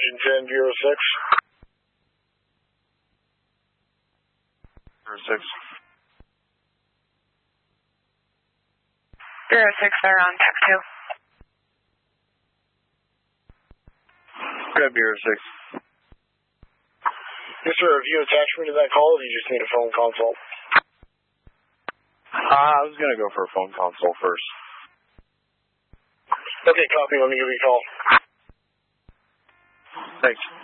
engine 10, Bureau 6. Bureau 6. Bureau 6, they're on Tech 2. Grab Bureau 6. Yes, sir. Have you attached me to that call, or do you just need a phone consult? I was going to go for a phone consult first. Okay, copy. Let me give you a call. Thanks.